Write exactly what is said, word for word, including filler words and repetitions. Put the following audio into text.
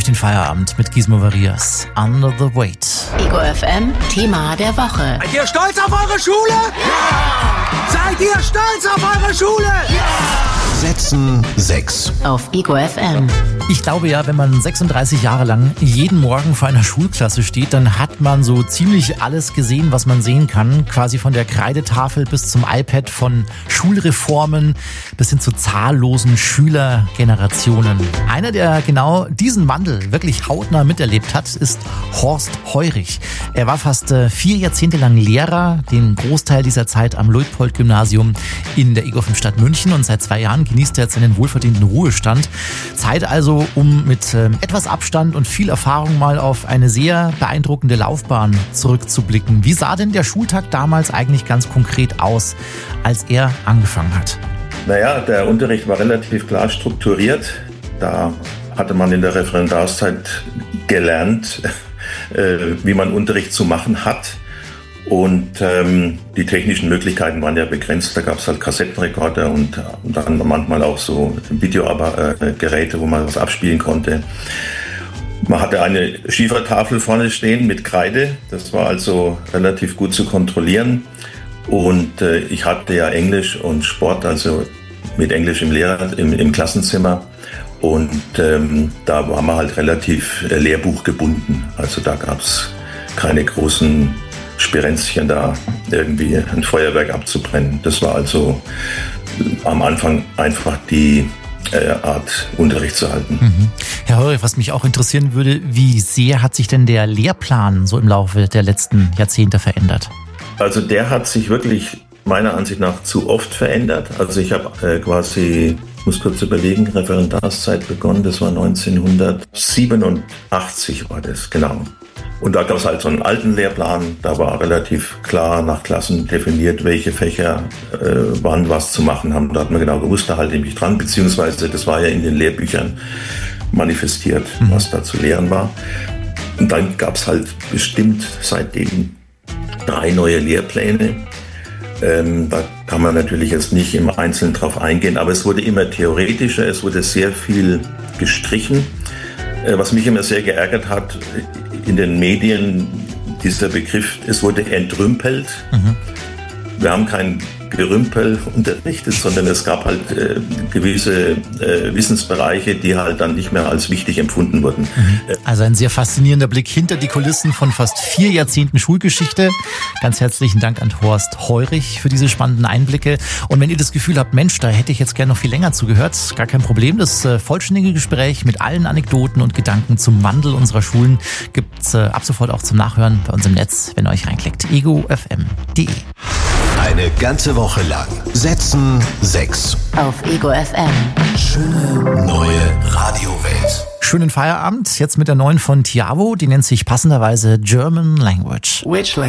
den Feierabend mit Gizmo Varias. Under the Weight. Ego F M, Thema der Woche. Seid ihr stolz auf eure Schule? Ja! Seid ihr stolz auf eure Schule? Ja! Sätzen sechs. Auf Ego F M. Ich glaube ja, wenn man sechsunddreißig Jahre lang jeden Morgen vor einer Schulklasse steht, dann hat man so ziemlich alles gesehen, was man sehen kann. Quasi von der Kreidetafel bis zum iPad, von Schulreformen bis hin zu zahllosen Schülergenerationen. Einer, der genau diesen Wandel wirklich hautnah miterlebt hat, ist Horst Heurich. Er war fast vier Jahrzehnte lang Lehrer, den Großteil dieser Zeit am Luitpold-Gymnasium in der Ego fünf Stadt München, und seit zwei Jahren genießt er jetzt einen wohlverdienten Ruhestand. Zeit also, um mit äh, etwas Abstand und viel Erfahrung mal auf eine sehr beeindruckende Laufbahn zurückzublicken. Wie sah denn der Schultag damals eigentlich ganz konkret aus, als er angefangen hat? Naja, der Unterricht war relativ klar strukturiert. Da hatte man in der Referendarszeit gelernt, äh, wie man Unterricht zu machen hat. Und ähm, die technischen Möglichkeiten waren ja begrenzt. Da gab es halt Kassettenrekorder und, und dann manchmal auch so Videogeräte, wo man was abspielen konnte. Man hatte eine Schiefertafel vorne stehen mit Kreide. Das war also relativ gut zu kontrollieren. Und äh, ich hatte ja Englisch und Sport, also mit Englisch im Lehrer, im, im Klassenzimmer. Und ähm, da war man halt relativ äh, lehrbuchgebunden. Also da gab es keine großen Spirenzchen, da irgendwie ein Feuerwerk abzubrennen. Das war also am Anfang einfach die äh, Art, Unterricht zu halten. Mhm. Herr Heurich, was mich auch interessieren würde, wie sehr hat sich denn der Lehrplan so im Laufe der letzten Jahrzehnte verändert? Also der hat sich wirklich meiner Ansicht nach zu oft verändert. Also ich habe äh, quasi, ich muss kurz überlegen, Referendarszeit begonnen, das war neunzehnhundertsiebenundachtzig war das, genau. Und da gab es halt so einen alten Lehrplan, da war relativ klar nach Klassen definiert, welche Fächer äh, wann was zu machen haben. Da hat man genau gewusst, da halte ich mich dran, beziehungsweise das war ja in den Lehrbüchern manifestiert, mhm. was da zu lehren war. Und dann gab es halt bestimmt seitdem drei neue Lehrpläne. Ähm, da kann man natürlich jetzt nicht im Einzelnen drauf eingehen, aber es wurde immer theoretischer, es wurde sehr viel gestrichen. Äh, was mich immer sehr geärgert hat, in den Medien dieser Begriff, es wurde entrümpelt. Mhm. Wir haben kein Gerümpel unterrichtet, sondern es gab halt äh, gewisse äh, Wissensbereiche, die halt dann nicht mehr als wichtig empfunden wurden. Mhm. Also ein sehr faszinierender Blick hinter die Kulissen von fast vier Jahrzehnten Schulgeschichte. Ganz herzlichen Dank an Horst Heurich für diese spannenden Einblicke. Und wenn ihr das Gefühl habt, Mensch, da hätte ich jetzt gerne noch viel länger zugehört, gar kein Problem. Das äh, vollständige Gespräch mit allen Anekdoten und Gedanken zum Wandel unserer Schulen gibt's äh, ab sofort auch zum Nachhören bei uns im Netz, wenn ihr euch reinklickt. ego f m punkt de. Eine ganze Woche lang Sätzen sechs. Auf Ego F M. Schöne neue Radiowelt. Schönen Feierabend, jetzt mit der neuen von Tiavo, die nennt sich passenderweise German Language. Which language?